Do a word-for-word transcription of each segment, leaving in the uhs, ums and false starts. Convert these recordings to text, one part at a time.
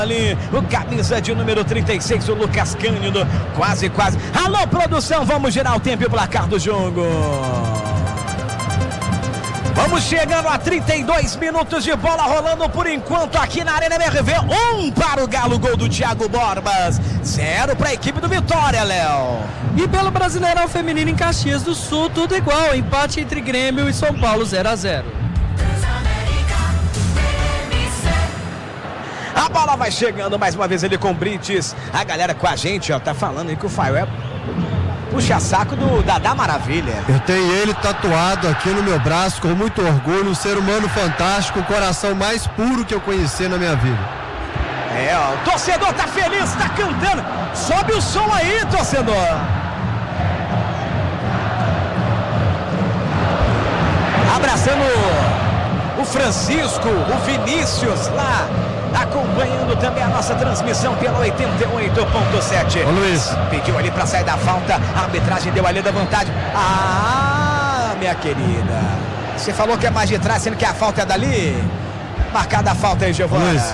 Ali, o camisa de número trinta e seis, o Lucas Cândido, quase, quase. Alô, produção, vamos girar o tempo e o placar do jogo. Vamos chegando a trinta e dois minutos de bola rolando por enquanto aqui na Arena M R V. Um para o Galo, gol do Thiago Borbas. Zero para a equipe do Vitória, Léo. E pelo Brasileirão Feminino em Caxias do Sul, tudo igual. Empate entre Grêmio e São Paulo, zero a zero. A bola vai chegando mais uma vez ali com o Brites. A galera com a gente, ó, tá falando aí que o Fael é puxa saco do Dadá Maravilha. Eu tenho ele tatuado aqui no meu braço com muito orgulho, um ser humano fantástico, o coração mais puro que eu conheci na minha vida. É, ó, o torcedor tá feliz, tá cantando. Sobe o som aí, torcedor. Abraçando o Francisco, o Vinícius lá, acompanhando também a nossa transmissão pela oitenta e oito ponto sete. Ô Luiz, pediu ali para sair da falta, a arbitragem deu ali da vantagem. Ah, minha querida, você falou que é mais de trás, sendo que a falta é dali. Marcada a falta aí, Giovana. Luiz.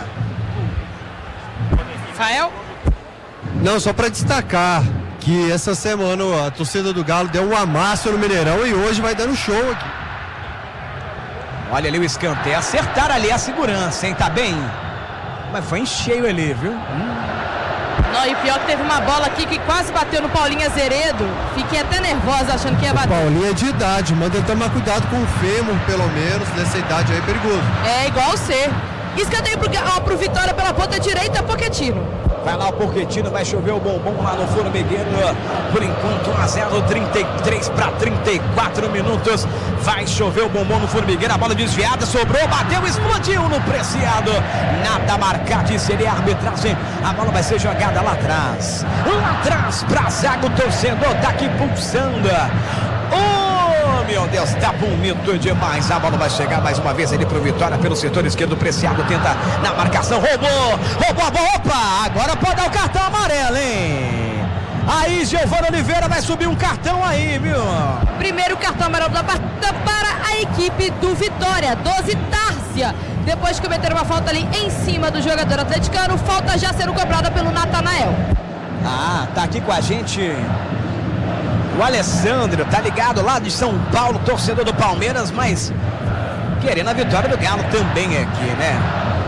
Rafael? Não, só para destacar que essa semana a torcida do Galo deu um amasso no Mineirão e hoje vai dando show aqui. Olha ali o escanteio, acertaram ali a segurança, hein, tá bem? Mas foi em cheio ali, viu? Hum. Não, e pior que teve uma bola aqui que quase bateu no Paulinho Azeredo. Fiquei até nervosa achando que ia bater. Paulinho é de idade, manda tomar cuidado com o fêmur, pelo menos, nessa idade aí é perigoso. É, igual você. Escanteio pro, ó, pro Vitória pela ponta direita, Pochettino. Vai lá o Pochettino, vai chover o bombom lá no Formigueiro. Por enquanto um a zero, trinta e três para trinta e quatro minutos. Vai chover o bombom no Formigueiro. A bola desviada, sobrou, bateu, explodiu no Preciado. Nada a marcar, disse ele a arbitragem. A bola vai ser jogada lá atrás. Lá atrás, pra zaga, o torcedor tá aqui pulsando. Oh, meu Deus, tá bonito demais. A bola vai chegar mais uma vez ali pro Vitória pelo setor esquerdo. O Preciado tenta na marcação, roubou, roubou a bola. Opa, agora pode dar o cartão amarelo, hein? Aí, Giovana Oliveira vai subir um cartão aí, viu? Primeiro cartão amarelo da partida para a equipe do Vitória. doze, Tárcia. Depois que cometeram uma falta ali em cima do jogador atleticano, falta já sendo cobrada pelo Natanael. Ah, tá aqui com a gente o Alessandro, tá ligado lá de São Paulo, torcedor do Palmeiras, mas querendo a vitória do Galo também aqui, né?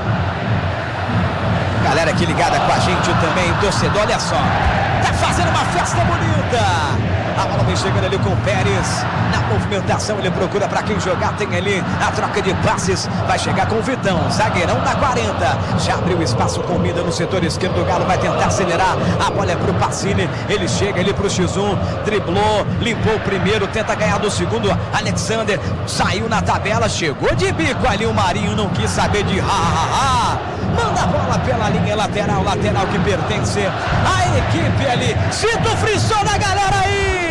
Galera aqui ligada com a gente também, torcedor, olha só, tá fazendo uma festa bonita. A bola vem chegando ali com o Pérez. Na movimentação ele procura para quem jogar. Tem ali a troca de passes. Vai chegar com o Vitão, zagueirão da quarenta. Já abriu espaço com Mida no setor esquerdo. O Galo vai tentar acelerar. A bola é pro Pacini. Ele chega ali pro X um. Driblou, limpou o primeiro. Tenta ganhar do segundo. Alexander saiu na tabela. Chegou de bico ali o Marinho. Não quis saber de ha ha ha. Manda a bola pela linha lateral. Lateral que pertence à equipe ali. Sinto o frisson da galera aí.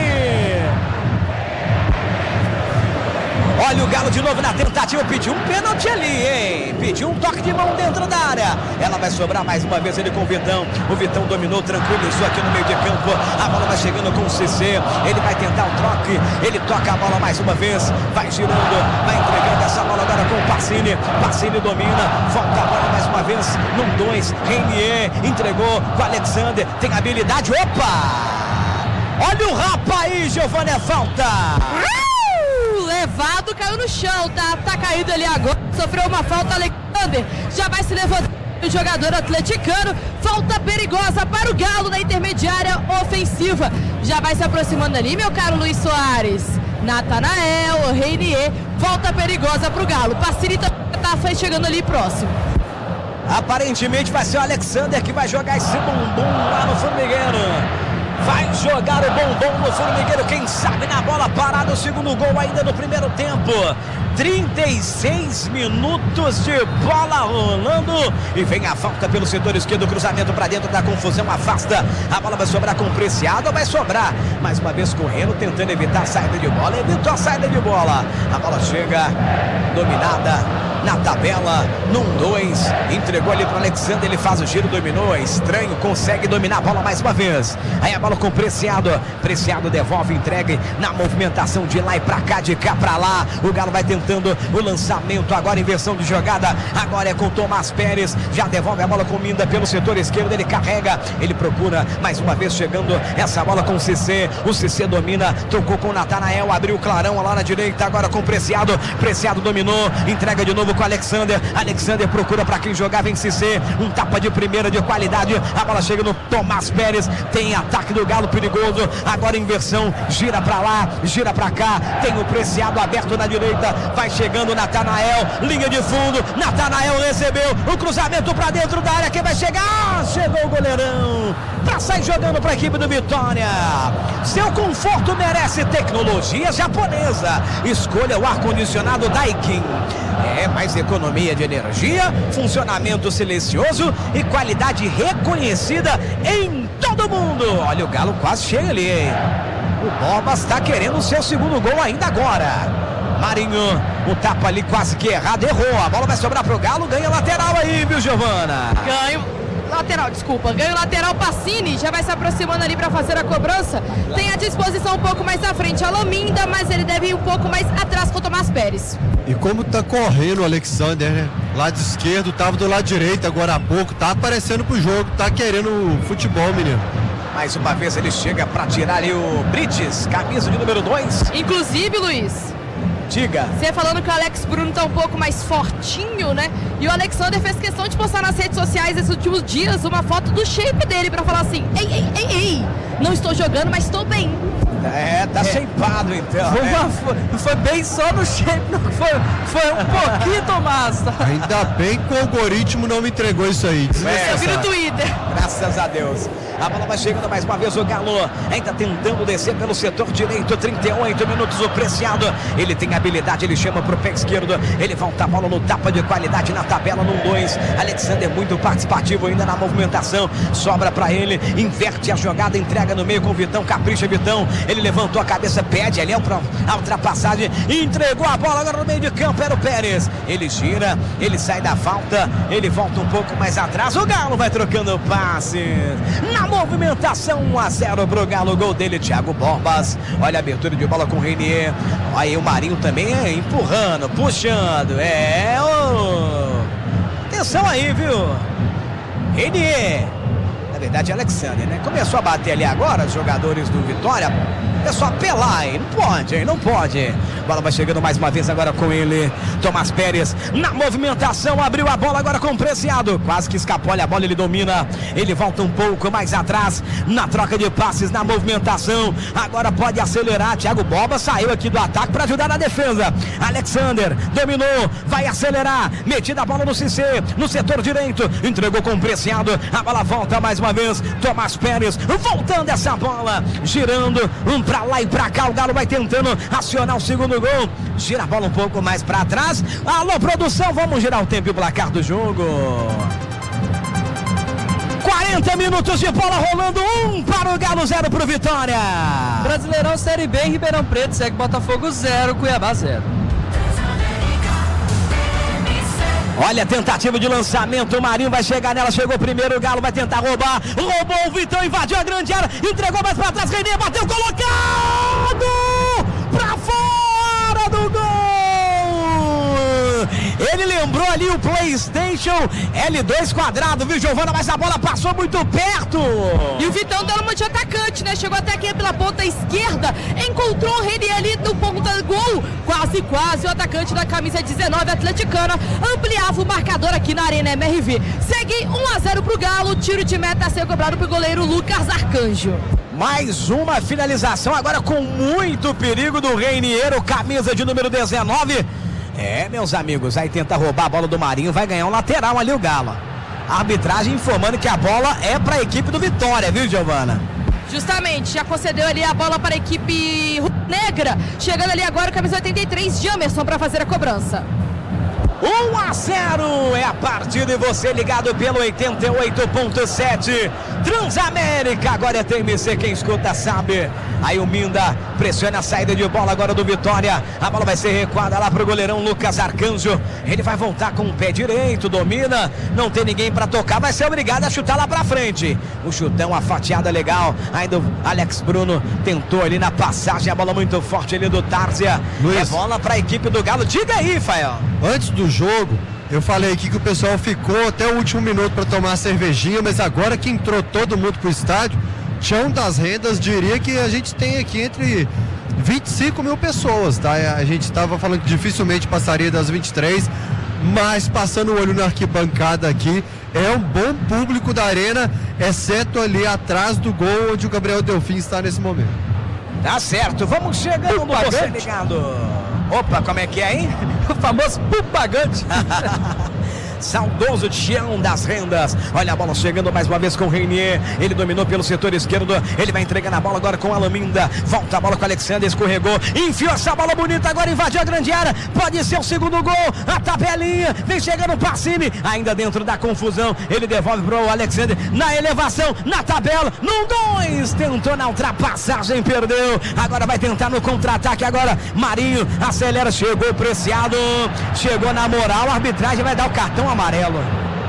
Olha o Galo de novo na tentativa, pediu um pênalti ali, hein? Pediu um toque de mão dentro da área. Ela vai sobrar mais uma vez ele com o Vitão. O Vitão dominou, tranquilizou aqui no meio de campo. A bola vai chegando com o C C. Ele vai tentar o troque. Ele toca a bola mais uma vez. Vai girando, vai entregando essa bola agora com o Pacini. Pacini domina, volta a bola mais uma vez. Num dois, Renier entregou com o Alexander. Tem habilidade, opa! Olha o rapa aí, Giovana, é falta! Levado, caiu no chão, tá, tá caído ali agora, sofreu uma falta, Alexander já vai se levantar o jogador atleticano, falta perigosa para o Galo na intermediária ofensiva, já vai se aproximando ali, meu caro Luiz Soares, Natanael, Reinier, volta perigosa para o Galo, Pacirita tá chegando ali próximo. Aparentemente vai ser o Alexander que vai jogar esse bumbum lá no Formigueiro. Vai jogar o bombom no Formigueiro, quem sabe na bola parada, o segundo gol ainda no primeiro tempo. trinta e seis minutos de bola rolando e vem a falta pelo setor esquerdo, cruzamento para dentro da confusão, afasta, a bola vai sobrar com o Preciado, vai sobrar, mais uma vez correndo, tentando evitar a saída de bola, evitou a saída de bola, a bola chega dominada na tabela, num dois, entregou ali para Alexander, ele faz o giro, dominou, é estranho, consegue dominar a bola mais uma vez, aí a bola com o Preciado, Preciado devolve, entregue na movimentação de lá e pra cá, de cá pra lá, o Galo vai tentando o lançamento, agora inversão de jogada, agora é com Tomás Pérez, já devolve a bola com Minda pelo setor esquerdo, ele carrega, ele procura, mais uma vez chegando essa bola com o Cissé, o Cissé domina, tocou com o Natanael, abriu o clarão lá na direita, agora com o Preciado, Preciado dominou, entrega de novo com o Alexander, Alexander procura para quem jogar, vem Cissé, um tapa de primeira de qualidade, a bola chega no Tomás Pérez, tem ataque do Galo perigoso, agora inversão, gira para lá, gira para cá, tem o Preciado aberto na direita, vai chegando o Natanael, linha de fundo, Natanael recebeu, o cruzamento para dentro da área, quem vai chegar? Chegou o goleirão, para sair jogando para a equipe do Vitória. Seu conforto merece tecnologia japonesa, escolha o ar-condicionado Daikin, é mais economia de energia, funcionamento silencioso e qualidade reconhecida em todo mundo. Olha o Galo quase chega ali, hein? O Borbas está querendo o seu segundo gol ainda agora. Marinho, o tapa ali quase que errado, errou, a bola vai sobrar pro Galo, ganha lateral aí, viu, Giovana? Ganho lateral, desculpa, ganho lateral, Pacini já vai se aproximando ali para fazer a cobrança, tem a disposição um pouco mais à frente a Lominda, mas ele deve ir um pouco mais atrás com o Tomás Pérez. E como tá correndo o Alexander, né? Lado esquerdo, tava do lado direito agora há pouco, tá aparecendo pro jogo, tá querendo futebol, menino. Mais uma vez ele chega para tirar ali o Brites, camisa de número dois. Inclusive, Luiz, diga. Você falando que o Alex Bruno tá um pouco mais fortinho, né? E o Alexander fez questão de postar nas redes sociais esses últimos dias uma foto do shape dele pra falar assim: ei, ei, ei, ei, não estou jogando, mas estou bem. É, tá é. shapeado então. Foi, né? uma, foi, foi bem só no shape, não foi, foi um pouquinho, Tomás. Ainda bem que o algoritmo não me entregou isso aí. É, eu vi no Twitter. Graças a Deus. A bola vai chegando mais uma vez, o Galo ainda tentando descer pelo setor direito, trinta e oito minutos, o Preciado, ele tem habilidade, ele chama pro pé esquerdo, ele volta a bola no tapa de qualidade na tabela, no dois, Alexander muito participativo ainda na movimentação, sobra pra ele, inverte a jogada, entrega no meio com o Vitão, capricha Vitão, ele levantou a cabeça, pede ali a ultrapassagem, entregou a bola agora no meio de campo, era o Pérez, ele gira, ele sai da falta, ele volta um pouco mais atrás, o Galo vai trocando o passe, na movimentação, um a zero pro Galo, gol dele, Thiago Borbas, olha a abertura de bola com o Reinier, aí o Marinho também é empurrando, puxando, é, oh. Atenção aí, viu, Reinier, na verdade Alexander, né, começou a bater ali agora, os jogadores do Vitória, é só apelar, hein, não pode, hein, não pode, a bola vai chegando mais uma vez agora com ele, Tomás Pérez, na movimentação, abriu a bola agora com o Preciado, quase que escapou, olha a bola, ele domina, ele volta um pouco mais atrás, na troca de passes, na movimentação, agora pode acelerar, Thiago Borbas saiu aqui do ataque para ajudar na defesa, Alexander, dominou, vai acelerar, metida a bola no Cissé, no setor direito, entregou com o Preciado, a bola volta mais uma vez, Tomás Pérez, voltando essa bola, girando, um pra lá e pra cá, o Galo vai tentando acionar o segundo gol, gira a bola um pouco mais pra trás, alô produção, vamos girar o tempo e o placar do jogo, quarenta minutos de bola rolando, um para o Galo, zero pro Vitória. Brasileirão Série B em Ribeirão Preto, segue Botafogo zero, Cuiabá zero. Olha a tentativa de lançamento, o Marinho vai chegar nela, chegou primeiro, o Galo vai tentar roubar, roubou o Vitão, invadiu a grande área, entregou mais para trás, Reinier bateu, colocado para fora do gol, ele lembrou ali o PlayStation L dois quadrado, viu, Giovana, mas a bola passou muito perto. E o Vitão dando uma de atacante, né, chegou até aqui pela ponta esquerda, encontrou o Reinier ali no ponto do gol, quase, quase, o atacante da camisa dezenove atleticana, ampliava o marcador aqui na Arena M R V, segue um a zero pro Galo, tiro de meta a ser cobrado pro goleiro Lucas Arcanjo. Mais uma finalização, agora com muito perigo do Reinier, o camisa de número dezenove, é, meus amigos, aí tenta roubar a bola do Marinho, vai ganhar um lateral ali o Galo. A arbitragem informando que a bola é para a equipe do Vitória, viu, Giovana? Justamente, já concedeu ali a bola para a equipe negra, chegando ali agora o camisa oitenta e três, Jamerson, para fazer a cobrança. um a zero é a partida e você ligado pelo oitenta e oito ponto sete Transamérica, agora é T M C, quem escuta sabe. Aí o Minda pressiona a saída de bola agora do Vitória. A bola vai ser recuada lá pro goleirão Lucas Arcanjo. Ele vai voltar com o pé direito, domina. Não tem ninguém para tocar, vai ser obrigado a chutar lá pra frente. O chutão, a fatiada legal. Ainda o Alex Bruno tentou ali na passagem. A bola muito forte ali do Tárzia. É bola para a equipe do Galo. Diga aí, Fael. Antes do jogo, eu falei aqui que o pessoal ficou até o último minuto para tomar a cervejinha, mas agora que entrou todo mundo pro estádio, Chão das Rendas diria que a gente tem aqui entre vinte e cinco mil pessoas, tá? A gente estava falando que dificilmente passaria das vinte e três, mas passando o olho na arquibancada aqui, é um bom público da arena, exceto ali atrás do gol onde o Gabriel Delfim está nesse momento. Tá certo, vamos chegando, você ligado. Opa, como é que é, hein? O famoso pupagante. Saudoso Chão das Rendas. Olha a bola chegando mais uma vez com o Reinier. Ele dominou pelo setor esquerdo. Ele vai entregando a bola agora com a Alaminda. Volta a bola com o Alexander, escorregou. Enfiou essa bola bonita agora, invadiu a grande área. Pode ser o segundo gol. A tabelinha. Vem chegando o Pacini. Ainda dentro da confusão. Ele devolve pro Alexander. Na elevação, na tabela. No dois. Tentou na ultrapassagem, perdeu. Agora vai tentar no contra-ataque. Agora Marinho acelera. Chegou Preciado. Chegou na moral. A arbitragem vai dar o cartão amarelo.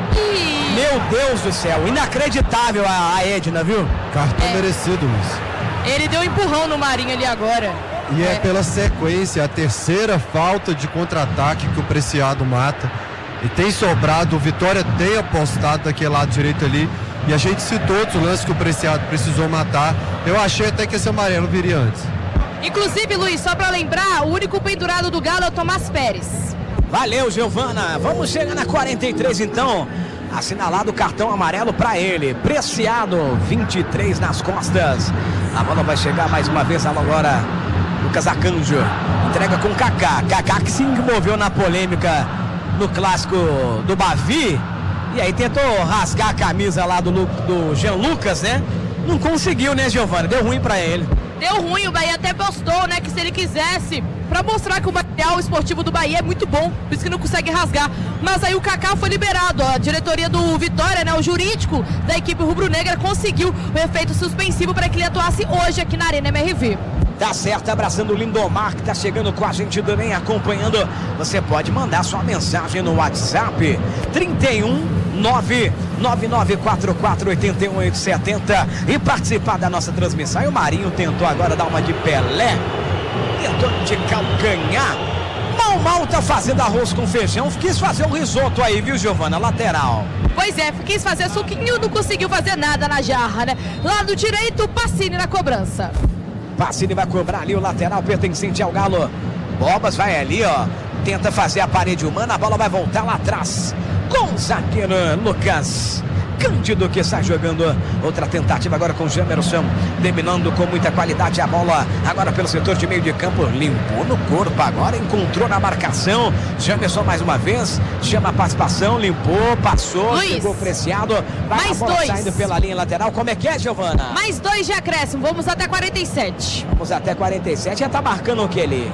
Ih. Meu Deus do céu, inacreditável a, a Edna, viu? Cartão É. merecido, Luiz. Ele deu um empurrão no Marinho ali agora. E é. É. pela sequência, a terceira falta de contra-ataque que o Preciado mata. E tem sobrado, o Vitória tem apostado daquele lado direito ali. E a gente citou outros lances que o Preciado precisou matar. Eu achei até que esse amarelo viria antes. Inclusive, Luiz, só pra lembrar, o único pendurado do Galo é o Tomás Pérez. Valeu, Giovana. Vamos chegar na quarenta e três então. Assinalado o cartão amarelo para ele. Preciado, vinte e três nas costas. A bola vai chegar mais uma vez agora. Lucas Arcanjo entrega com Kaká. Kaká que se envolveu na polêmica no clássico do Bavi. E aí tentou rasgar a camisa lá do, do Jean Lucas, né? Não conseguiu, né, Giovana? Deu ruim para ele. Deu ruim, o Bahia até postou, né, que se ele quisesse, pra mostrar que o material esportivo do Bahia é muito bom, por isso que não consegue rasgar. Mas aí o Kaká foi liberado, ó, a diretoria do Vitória, né, o jurídico da equipe rubro-negra conseguiu o efeito suspensivo para que ele atuasse hoje aqui na Arena M R V. Tá certo, abraçando o Lindomar que tá chegando com a gente também, acompanhando. Você pode mandar sua mensagem no WhatsApp trinta e um, nove nove nove quatro quatro oito um oito sete zero e participar da nossa transmissão. E o Marinho tentou agora dar uma de Pelé, tentou de calcanhar. Mal, mal tá fazendo arroz com feijão. Quis fazer um risoto aí, viu, Giovana? Lateral. Pois é, quis fazer suquinho, não conseguiu fazer nada na jarra, né? Lado direito, Pacini na cobrança. Pacini vai cobrar ali o lateral pertencente ao Galo. Bobas vai ali, ó. Tenta fazer a parede humana, a bola vai voltar lá atrás. Com o zagueiro Lucas Cândido que está jogando. Outra tentativa agora com o Jamerson, dominando com muita qualidade a bola. Agora pelo setor de meio de campo, limpou no corpo agora, encontrou na marcação. Jamerson mais uma vez, chama a participação, limpou, passou, Luiz, chegou Preciado. Vai mais a bola dois. saindo pela linha lateral. Como é que é, Giovana? Mais dois de acréscimo, vamos até quarenta e sete. Vamos até quarenta e sete, já tá marcando o que ali?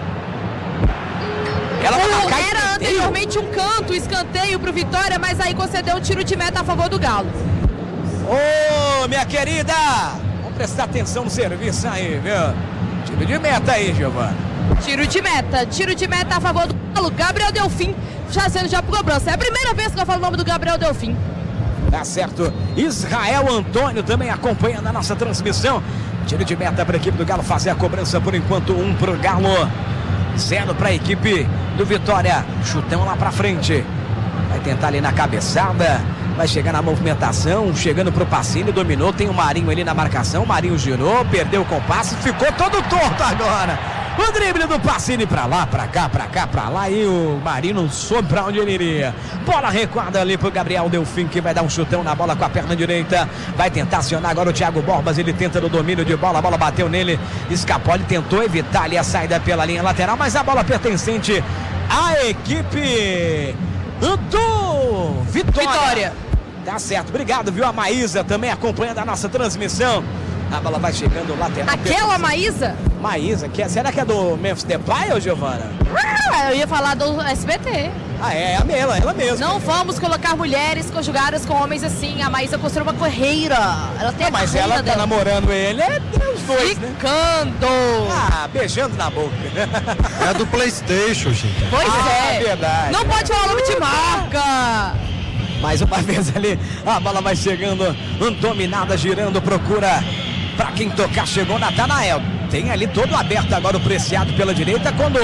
Ela vai marcar Era escanteio. anteriormente um canto, escanteio pro Vitória, mas aí concedeu um tiro de meta a favor do Galo. Ô, minha querida, vamos prestar atenção no serviço aí, viu? Tiro de meta aí, Giovana. Tiro de meta, tiro de meta a favor do Galo. Gabriel Delfim fazendo já por cobrança. É a primeira vez que eu falo o nome do Gabriel Delfim. Tá certo. Israel Antônio também acompanhando a nossa transmissão. Tiro de meta para a equipe do Galo fazer a cobrança por enquanto. Um pro Galo, zero para a equipe do Vitória. Chutão lá para frente. Vai tentar ali na cabeçada. Vai chegar na movimentação. Chegando pro Pacini, dominou. Tem o Marinho ali na marcação. O Marinho girou, perdeu o compasso. Ficou todo torto agora. O drible do Pacini pra lá, pra cá, pra cá, pra lá. E o Marinho não soube pra onde ele iria. Bola recuada ali pro Gabriel Delfim, que vai dar um chutão na bola com a perna direita. Vai tentar acionar agora o Thiago Borbas. Ele tenta no domínio de bola. A bola bateu nele. Escapou, ele tentou evitar ali a saída pela linha lateral. Mas a bola pertencente à equipe do Vitória. Vitória. Tá certo, obrigado, viu? A Maísa também acompanhando a nossa transmissão. A bola vai chegando lateral. Aquela Maísa? Maísa, que é, será que é do Memphis Depay ou Giovana? Ah, eu ia falar do S B T. Ah, é, é ela, ela mesma. Não vamos colocar mulheres conjugadas com homens assim. A Maísa construiu uma carreira. Ela tem não, a mas ela tá dela. namorando ele, é os dois, Ficando. né? Ah, beijando na boca. É do PlayStation, gente. Pois ah, é. verdade. Não pode falar nome de marca. Mais uma vez ali, a bola vai chegando, dominada, girando, procura pra quem tocar, chegou Natanael. Tem ali todo aberto agora o Preciado pela direita, quando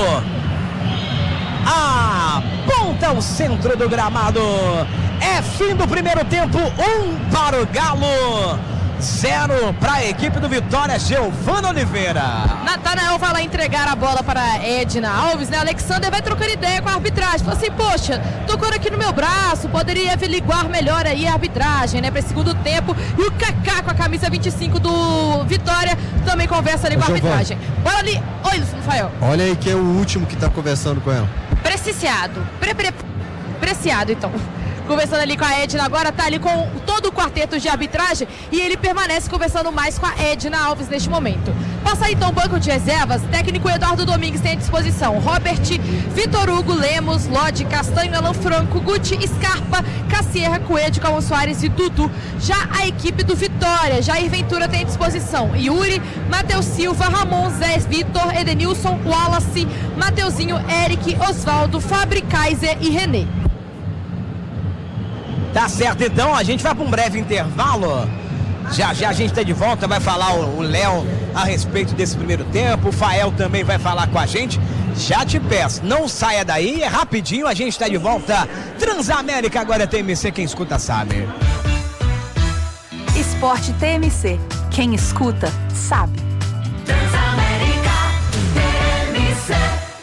aponta o centro do gramado. É fim do primeiro tempo, um para o Galo, zero para a equipe do Vitória. Giovana Oliveira. Natanael vai lá entregar a bola para Edna Alves, né? Alexander vai trocando ideia com a arbitragem. Falou assim, poxa, tocou aqui no meu braço, poderia averiguar melhor aí a arbitragem, né? Para esse segundo tempo. E o Kaká com a camisa vinte e cinco do Vitória também conversa ali com a arbitragem. Bora ali. Oi, Luciano Rafael. Olha aí que é o último que tá conversando com ela. Preciado. Pre, pre, preciado, então. Conversando ali com a Edna agora, tá ali com todo o quarteto de arbitragem e ele permanece conversando mais com a Edna Alves neste momento. Passa aí então o banco de reservas, técnico Eduardo Domingues tem à disposição Robert, Vitor Hugo, Lemos, Lodi, Castanho, Alan Franco, Guti, Scarpa, Cassierra, Coelho, Calma Soares e Dudu. Já a equipe do Vitória, Jair Ventura tem à disposição Yuri, Matheus Silva, Ramon, Zé, Vitor, Edenilson, Wallace, Mateuzinho, Eric, Osvaldo, Fabri, Kaiser e René. Tá certo, então, a gente vai para um breve intervalo. Já já a gente tá de volta, vai falar o Léo a respeito desse primeiro tempo, o Fael também vai falar com a gente. Já te peço, não saia daí, é rapidinho, a gente tá de volta. Transamérica agora é T M C, quem escuta sabe. Esporte T M C, quem escuta sabe. Transamérica T M C.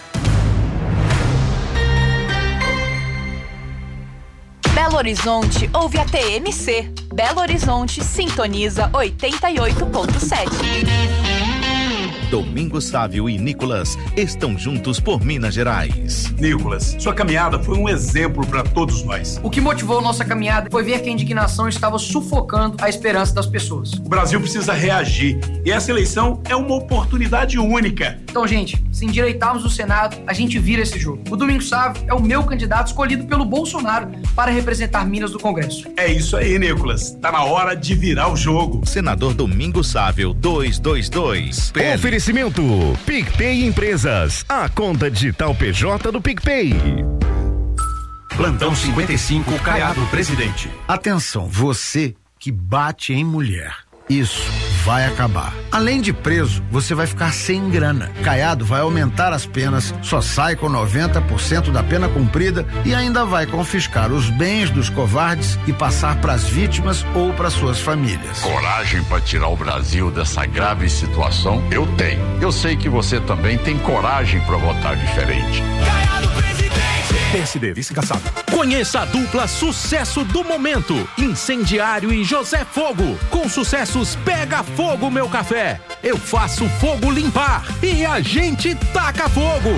Belo Horizonte ouve a T M C. Belo Horizonte sintoniza oitenta e oito ponto sete. Domingos Sávio e Nicolas estão juntos por Minas Gerais. Nicolas, sua caminhada foi um exemplo para todos nós. O que motivou nossa caminhada foi ver que a indignação estava sufocando a esperança das pessoas. O Brasil precisa reagir e essa eleição é uma oportunidade única. Então, gente, se endireitarmos o Senado, a gente vira esse jogo. O Domingos Sávio é o meu candidato escolhido pelo Bolsonaro para representar Minas no Congresso. É isso aí, Nicolas. Tá na hora de virar o jogo. Senador Domingos Sávio duzentos e vinte e dois. Oferecimento PicPay Empresas, a conta digital P J do PicPay. Plantão cinquenta e cinco, Caiado Presidente. Atenção, você que bate em mulher. Isso vai acabar. Além de preso, você vai ficar sem grana. Caiado vai aumentar as penas, só sai com noventa por cento da pena cumprida e ainda vai confiscar os bens dos covardes e passar para as vítimas ou para suas famílias. Coragem para tirar o Brasil dessa grave situação? Eu tenho. Eu sei que você também tem coragem para votar diferente. Caiado Presidente. P S D, vice caçado. Conheça a dupla sucesso do momento, Incendiário e José Fogo. Com sucessos Pega Fogo Meu Café, Eu Faço Fogo Limpar e A Gente Taca Fogo.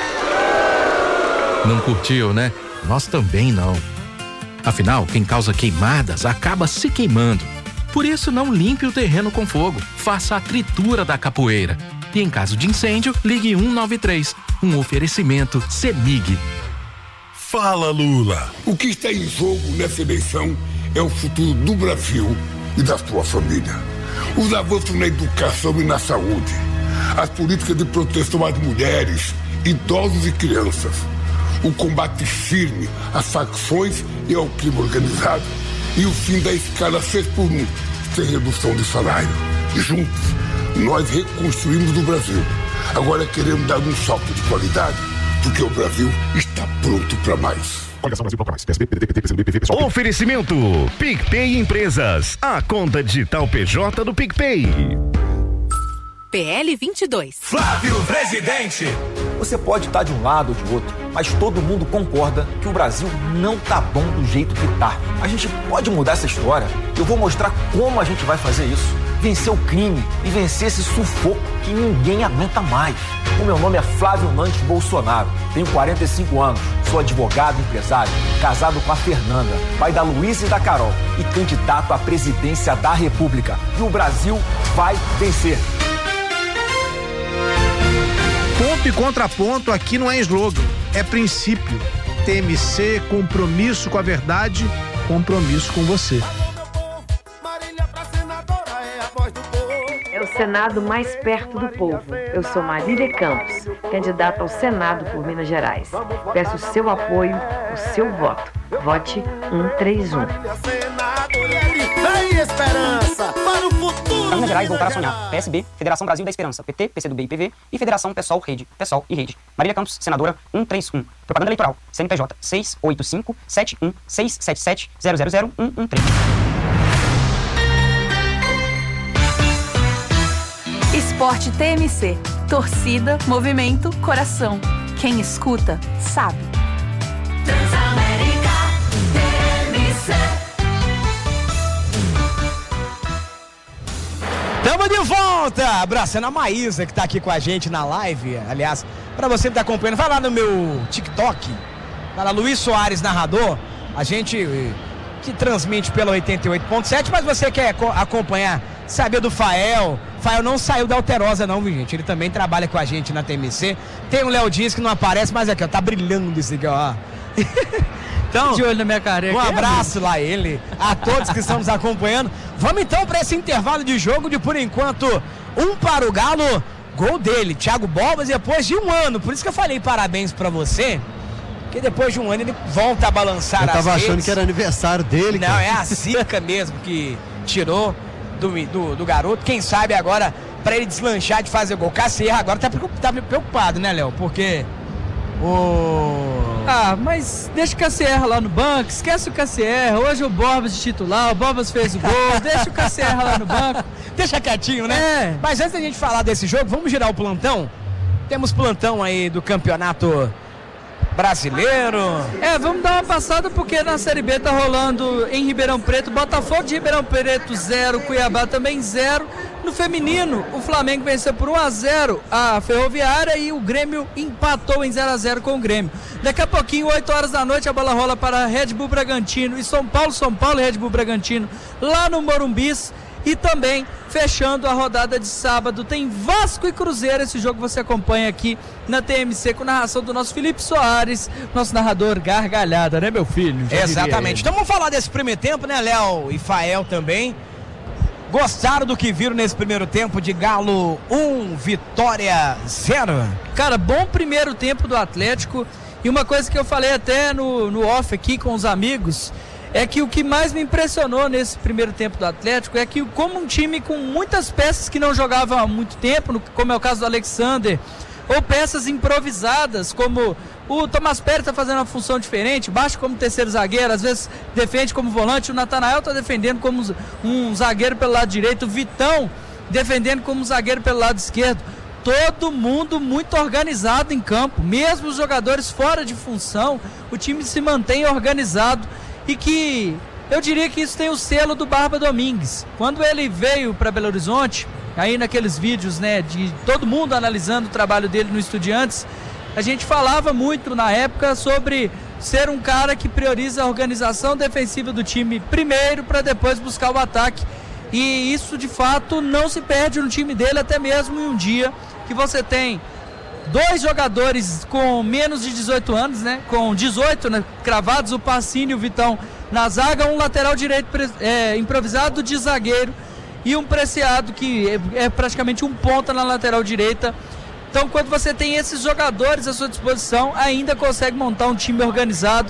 Não curtiu, né? Nós também não. Afinal, quem causa queimadas acaba se queimando. Por isso, não limpe o terreno com fogo. Faça a tritura da capoeira. E em caso de incêndio, ligue um nove três. Um oferecimento CEMIG. Fala, Lula. O que está em jogo nessa eleição é o futuro do Brasil e da sua família. Os avanços na educação e na saúde. As políticas de proteção às mulheres, idosos e crianças. O combate firme às facções e ao crime organizado. E o fim da escala seis por um, sem redução de salário. Juntos, nós reconstruímos o Brasil. Agora queremos dar um salto de qualidade, porque o Brasil está pronto para mais. Oferecimento PicPay Empresas, a conta digital P J do PicPay. P L vinte e dois. Flávio Presidente. Você pode estar de um lado ou de outro, mas todo mundo concorda que o Brasil não tá bom do jeito que tá. A gente pode mudar essa história. Eu vou mostrar como a gente vai fazer isso. Vencer o crime e vencer esse sufoco que ninguém aguenta mais. O meu nome é Flávio Nantes Bolsonaro, tenho quarenta e cinco anos, sou advogado, empresário, casado com a Fernanda, pai da Luísa e da Carol e candidato à presidência da República. E o Brasil vai vencer. Ponto e contraponto aqui não é slogan, é princípio. T M C, compromisso com a verdade, compromisso com você. É o Senado mais perto do povo. Eu sou Marília Campos, candidata ao Senado por Minas Gerais. Peço o seu apoio, o seu voto. Vote um três um. Esperança para o futuro. Minas Gerais voltar a sonhar. P S B, Federação Brasil da Esperança, P T, P C do B e P V e Federação Pessoal Rede, Pessoal e Rede. Marília Campos, senadora um três um. Propaganda eleitoral, C N P J seis oito cinco sete um seis sete sete zero zero zero um um três. Esporte T M C. Torcida, movimento, coração. Quem escuta, sabe. Transamérica T M C. Tamo de volta! Abraçando a Maísa, que tá aqui com a gente na live. Aliás, pra você que tá acompanhando, vai lá no meu TikTok. Vai lá, Luiz Soares, narrador. A gente que transmite pela oitenta e oito ponto sete, mas você quer acompanhar, saber do Fael. Fael não saiu da Alterosa não, viu, gente? Ele também trabalha com a gente na T M C. Tem o Léo Dias que não aparece, mas aqui, ó, tá brilhando esse aqui, ó. Então, de olho na minha careca. Um abraço lá ele, a todos que estão nos acompanhando. Vamos então para esse intervalo de jogo de, por enquanto, um para o Galo, gol dele, Thiago Borbas, depois de um ano. Por isso que eu falei parabéns para você, porque depois de um ano ele volta a balançar as redes. Eu tava achando que era aniversário dele. Não, cara. é a zica mesmo que tirou do, do, do garoto. Quem sabe agora, para ele deslanchar de fazer gol. Cassier agora tá, tá preocupado, né, Léo? Porque o... Ah, mas deixa o Cassier lá no banco, esquece o Cassier. Hoje o Borbas de titular, o Borbas fez o gol, deixa o Cassier lá no banco. Deixa quietinho, né? É. Mas antes da gente falar desse jogo, vamos girar o plantão? Temos plantão aí do Campeonato Brasileiro. É, vamos dar uma passada porque na Série B tá rolando em Ribeirão Preto, Botafogo de Ribeirão Preto zero, Cuiabá também zero. No feminino, o Flamengo venceu por um a zero a Ferroviária e o Grêmio empatou em zero a zero com o Grêmio. Daqui a pouquinho, oito horas da noite, a bola rola para Red Bull Bragantino e São Paulo, São Paulo e Red Bull Bragantino lá no Morumbis. E também, fechando a rodada de sábado, tem Vasco e Cruzeiro. Esse jogo você acompanha aqui na T M C com narração do nosso Felipe Soares, nosso narrador gargalhada, né, meu filho? Já Exatamente. Então vamos falar desse primeiro tempo, né, Léo e Fael também. Gostaram do que viram nesse primeiro tempo de Galo um, Vitória zero? Cara, bom primeiro tempo do Atlético. E uma coisa que eu falei até no, no off aqui com os amigos é que o que mais me impressionou nesse primeiro tempo do Atlético é que, como um time com muitas peças que não jogavam há muito tempo, como é o caso do Alexander, ou peças improvisadas, como o Tomás Pérez está fazendo uma função diferente, baixa como terceiro zagueiro, às vezes defende como volante, o Natanael está defendendo como um zagueiro pelo lado direito, o Vitão defendendo como um zagueiro pelo lado esquerdo. Todo mundo muito organizado em campo, mesmo os jogadores fora de função, o time se mantém organizado. E que eu diria que isso tem o selo do Barba Domingues. Quando ele veio para Belo Horizonte, aí naqueles vídeos, né, de todo mundo analisando o trabalho dele no Estudiantes, a gente falava muito na época sobre ser um cara que prioriza a organização defensiva do time primeiro para depois buscar o ataque. E isso de fato não se perde no time dele, até mesmo em um dia que você tem dois jogadores com menos de dezoito anos, né? Com dezoito, né, cravados, o Pacini e o Vitão na zaga, um lateral direito é, improvisado de zagueiro e um Preciado que é, é praticamente um ponta na lateral direita. Então, quando você tem esses jogadores à sua disposição, ainda consegue montar um time organizado.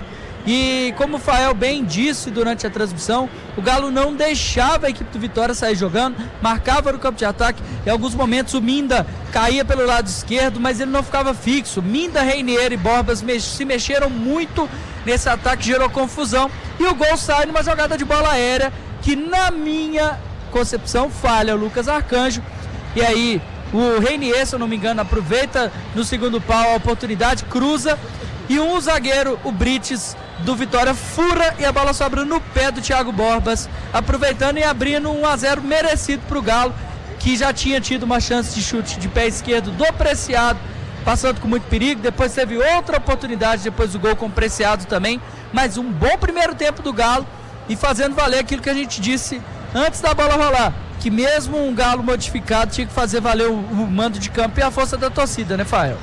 E como o Fael bem disse durante a transmissão, o Galo não deixava a equipe do Vitória sair jogando, marcava no campo de ataque. Em alguns momentos o Minda caía pelo lado esquerdo, mas ele não ficava fixo. Minda, Reinier e Borbas mex- se mexeram muito nesse ataque, gerou confusão. E o gol sai numa jogada de bola aérea, que na minha concepção falha o Lucas Arcanjo. E aí o Reinier, se eu não me engano, aproveita no segundo pau a oportunidade, cruza. E um zagueiro, o Brites, do Vitória, fura e a bola sobra no pé do Thiago Borbas, aproveitando e abrindo um a zero merecido para o Galo, que já tinha tido uma chance de chute de pé esquerdo do Preciado passando com muito perigo, depois teve outra oportunidade depois do gol com o Preciado também, mas um bom primeiro tempo do Galo e fazendo valer aquilo que a gente disse antes da bola rolar, que mesmo um Galo modificado tinha que fazer valer o, o mando de campo e a força da torcida, né, Fael?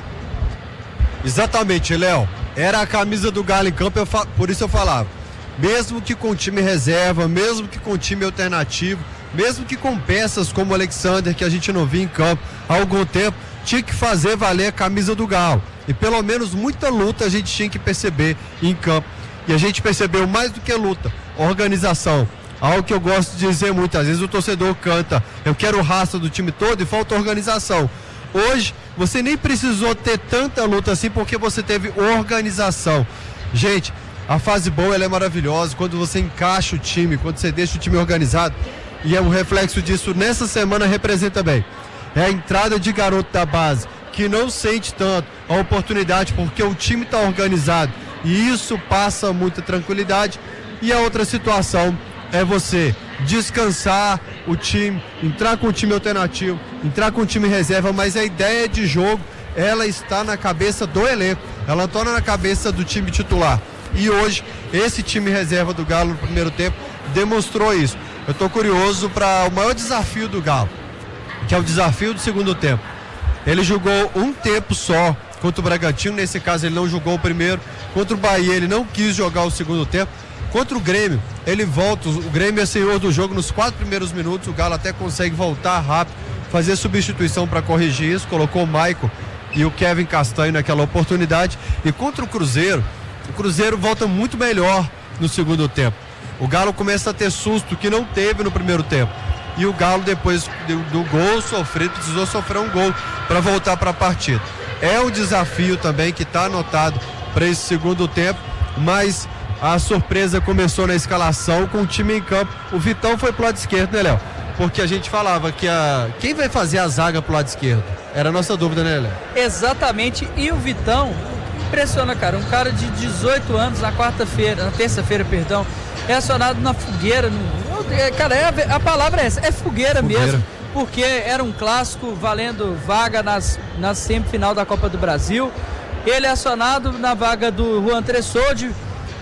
Exatamente, Léo. Era a camisa do Galo em campo, eu fa... por isso eu falava. Mesmo que com time reserva, mesmo que com time alternativo, mesmo que com peças como o Alexander, que a gente não via em campo há algum tempo, tinha que fazer valer a camisa do Galo. E pelo menos muita luta a gente tinha que perceber em campo. E a gente percebeu mais do que luta, organização. Algo que eu gosto de dizer muitas vezes, o torcedor canta, eu quero o rastro do time todo e falta organização. Hoje, você nem precisou ter tanta luta assim porque você teve organização. Gente, a fase boa ela é maravilhosa quando você encaixa o time, quando você deixa o time organizado. E é um reflexo disso nessa semana representa bem. É a entrada de garoto da base que não sente tanto a oportunidade porque o time está organizado. E isso passa muita tranquilidade. E a outra situação é você descansar o time, entrar com o time alternativo, entrar com o time reserva, mas a ideia de jogo, ela está na cabeça do elenco, ela torna na cabeça do time titular. E hoje, esse time reserva do Galo no primeiro tempo demonstrou isso. Eu estou curioso para o maior desafio do Galo, que é o desafio do segundo tempo. Ele jogou um tempo só contra o Bragantino, nesse caso ele não jogou o primeiro, contra o Bahia ele não quis jogar o segundo tempo. Contra o Grêmio, ele volta, o Grêmio é senhor do jogo nos quatro primeiros minutos, o Galo até consegue voltar rápido, fazer substituição para corrigir isso, colocou o Maicon e o Kevin Castanho naquela oportunidade. E contra o Cruzeiro, o Cruzeiro volta muito melhor no segundo tempo. O Galo começa a ter susto que não teve no primeiro tempo. E o Galo, depois do, do gol sofrido, precisou sofrer um gol para voltar para a partida. É um desafio também que está anotado para esse segundo tempo, mas a surpresa começou na escalação com o time em campo. O Vitão foi pro lado esquerdo, né, Léo? Porque a gente falava que a... quem vai fazer a zaga pro lado esquerdo? Era a nossa dúvida, né, Léo? Exatamente, e o Vitão, impressiona, cara, um cara de dezoito anos na quarta-feira, na terça-feira, perdão, é acionado na fogueira, no... cara, é, a palavra é essa, é fogueira, fogueira mesmo, porque era um clássico valendo vaga nas, na semifinal da Copa do Brasil. Ele é acionado na vaga do Juan Tressode,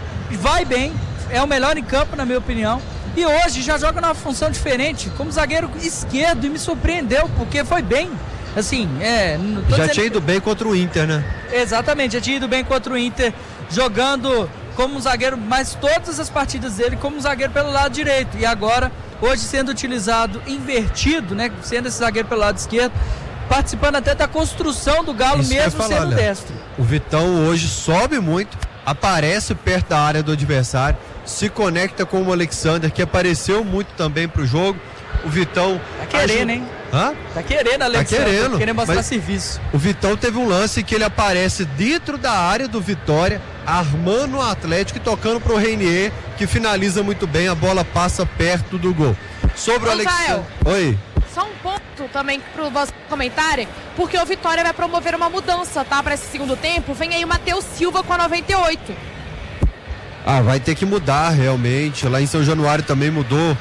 vai bem, é o melhor em campo, na minha opinião, e hoje já joga numa função diferente, como zagueiro esquerdo, e me surpreendeu, porque foi bem, assim, é... Já tinha ido bem contra o Inter, né? Exatamente, já tinha ido bem contra o Inter, jogando como um zagueiro, mas todas as partidas dele como um zagueiro pelo lado direito, e agora, hoje sendo utilizado invertido, né, sendo esse zagueiro pelo lado esquerdo, participando até da construção do Galo, isso mesmo falar, sendo destro. O Vitão hoje sobe muito, aparece perto da área do adversário, se conecta com o Alexander, que apareceu muito também pro jogo. O Vitão... Tá querendo, ajuda... hein? Hã? Tá querendo, Alexander. Tá querendo. Tá querendo mostrar serviço. O Vitão teve um lance que ele aparece dentro da área do Vitória, armando o Atlético e tocando pro Reinier, que finaliza muito bem, a bola passa perto do gol. Sobre o Alexander... Oi. Só um ponto também pro vosso comentário, porque o Vitória vai promover uma mudança, tá? Para esse segundo tempo, vem aí o Matheus Silva com a noventa e oito. Ah, vai ter que mudar realmente. Lá em São Januário também mudou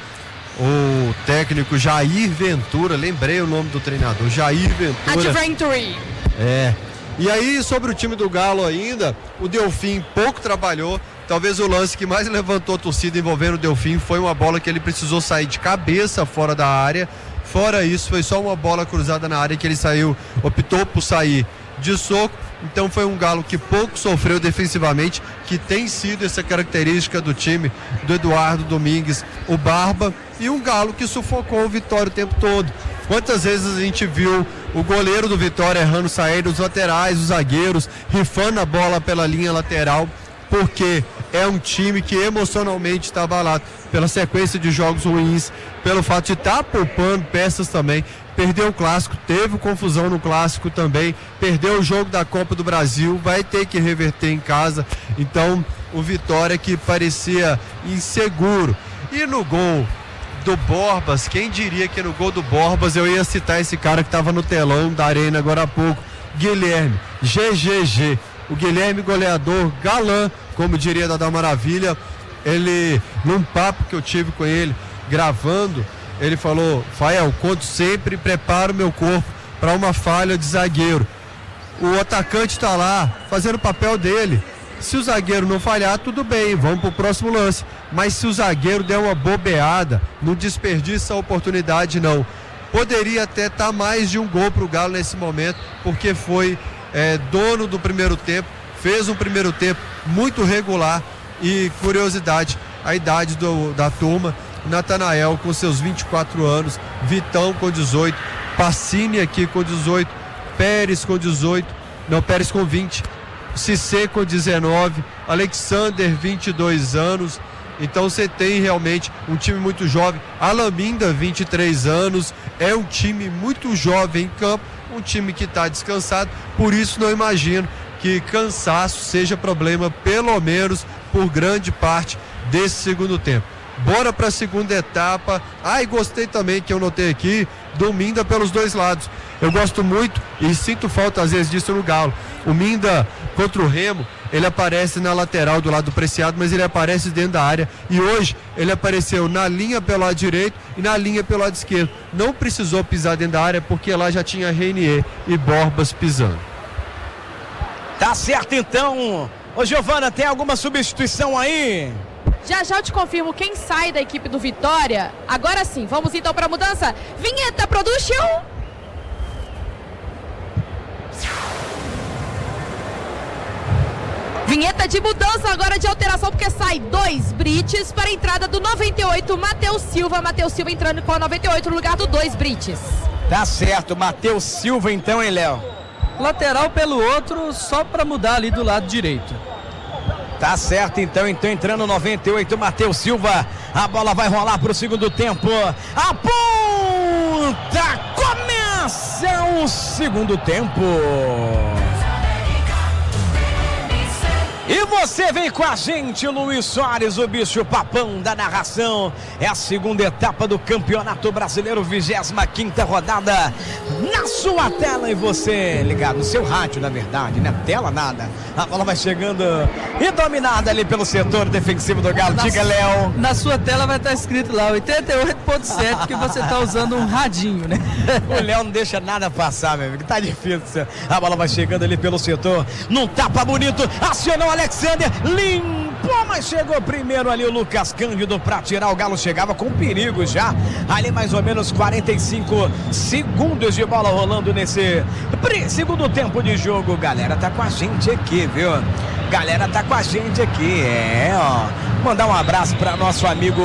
o técnico Jair Ventura, lembrei o nome do treinador, Jair Ventura. Adventure. É. E aí, sobre o time do Galo ainda, o Delfim pouco trabalhou. Talvez o lance que mais levantou a torcida envolvendo o Delfim foi uma bola que ele precisou sair de cabeça fora da área. Fora isso, foi só uma bola cruzada na área que ele saiu, optou por sair de soco. Então foi um Galo que pouco sofreu defensivamente, que tem sido essa característica do time do Eduardo Domingues, o Barba, e um Galo que sufocou o Vitória o tempo todo. Quantas vezes a gente viu o goleiro do Vitória errando sair dos laterais, os zagueiros, rifando a bola pela linha lateral, porque é um time que emocionalmente está abalado pela sequência de jogos ruins, pelo fato de estar tá poupando peças também. Perdeu o clássico, teve confusão no clássico também, perdeu o jogo da Copa do Brasil, vai ter que reverter em casa. Então o Vitória que parecia inseguro. E no gol do Borbas, quem diria que no gol do Borbas eu ia citar esse cara que estava no telão da Arena agora há pouco, Guilherme, G G G. O Guilherme, goleador, galã, como diria Dadá Maravilha. Ele, num papo que eu tive com ele, gravando, ele falou: Fael, conto sempre e preparo meu corpo para uma falha de zagueiro. o atacante está lá fazendo o papel dele. Se o zagueiro não falhar, tudo bem, vamos pro próximo lance. Mas se o zagueiro der uma bobeada, não desperdiça a oportunidade, não. Poderia até estar mais de um gol pro Galo nesse momento, porque foi é, dono do primeiro tempo, fez um primeiro tempo muito regular. E curiosidade, a idade do, da turma, Natanael com seus vinte e quatro anos, Vitão com dezoito, Pacini aqui com dezoito, Pérez com dezoito, não, Pérez com vinte, Cissé com dezenove, Alexander vinte e dois anos. Então você tem realmente um time muito jovem. Alaminda, vinte e três anos, é um time muito jovem em campo, um time que está descansado, por isso não imagino que cansaço seja problema, pelo menos por grande parte desse segundo tempo. Bora para a segunda etapa. Ai, ah, gostei também, que eu notei aqui, do Minda pelos dois lados. Eu gosto muito e sinto falta às vezes disso no Galo. O Minda contra o Remo, ele aparece na lateral do lado do Preciado, mas ele aparece dentro da área. E hoje ele apareceu na linha pelo lado direito e na linha pelo lado esquerdo. Não precisou pisar dentro da área porque lá já tinha Reinier e Borbas pisando. Tá certo então. Ô Giovana, tem alguma substituição aí? Já já eu te confirmo quem sai da equipe do Vitória. Agora sim, vamos então para a mudança. Vinheta Production. Vinheta de mudança agora, de alteração, porque sai dois Brites para a entrada do noventa e oito, Matheus Silva. Matheus Silva entrando com a noventa e oito no lugar do dois Brites. Tá certo, Matheus Silva então, hein, Léo? Lateral pelo outro, só para mudar ali do lado direito. Tá certo, então, então entrando noventa e oito, Matheus Silva. A bola vai rolar pro segundo tempo. A ponta começa o segundo tempo. E você vem com a gente, Luiz Soares, o bicho papão da narração. É a segunda etapa do Campeonato Brasileiro, vigésima quinta rodada. Na sua tela e você ligado no seu rádio, na verdade, né? Tela nada. A bola vai chegando e dominada ali pelo setor defensivo do Galo. Diga, Léo. Na sua tela vai estar escrito lá oitenta e oito ponto sete, porque você está usando um radinho, né? O Léo não deixa nada passar, meu amigo. Tá difícil. A bola vai chegando ali pelo setor. Num tapa bonito. Acionou Alexander. Limpou, mas chegou primeiro ali o Lucas Cândido para tirar. O Galo chegava com perigo já. Ali mais ou menos quarenta e cinco segundos de bola rolando nesse segundo tempo de jogo. Galera tá com a gente aqui, viu? Galera tá com a gente aqui. É, ó. Mandar um abraço para nosso amigo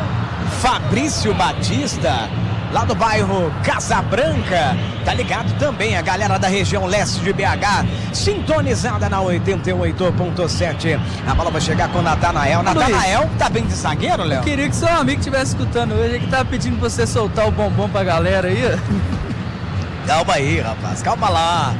Fabrício Batista, lá do bairro Casa Branca, tá ligado também a galera da região leste de B H, sintonizada na oitenta e oito ponto sete. A bola vai chegar com o Natanael. Natanael tá bem de zagueiro, Léo? Eu queria que seu amigo estivesse escutando hoje, ele que tava pedindo pra você soltar o bombom pra galera aí. Calma aí, rapaz, calma lá.